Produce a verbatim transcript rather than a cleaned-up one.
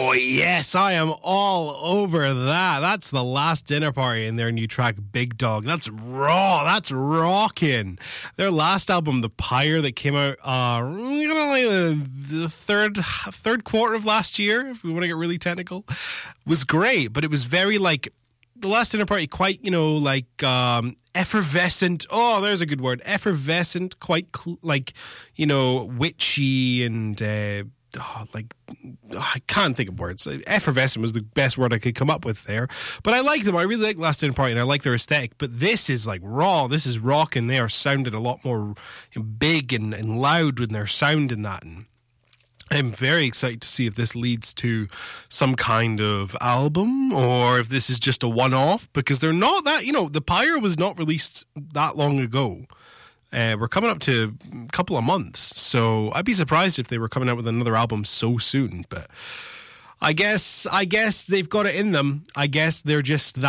Oh, yes, I am all over that. That's the Last Dinner Party in their new track, Big Dog. That's raw. That's rocking. Their last album, The Pyre, that came out uh, you know, like the third, third quarter of last year, if we want to get really technical, was great. But it was very like, the Last Dinner Party, quite, you know, like um, effervescent. Oh, there's a good word. Effervescent, quite cl- like, you know, witchy and... Uh, Oh, like, oh, I can't think of words. Effervescent was the best word I could come up with there. But I like them. I really like Last Dinner Party and I like their aesthetic. But this is like raw. This is rock, and they are sounding a lot more big and, and loud when they're sounding that. And I'm very excited to see if this leads to some kind of album or if this is just a one-off, because they're not that, you know, The Pyre was not released that long ago. Uh, we're coming up to a couple of months, so I'd be surprised if they were coming out with another album so soon. But I guess, I guess they've got it in them. I guess they're just that.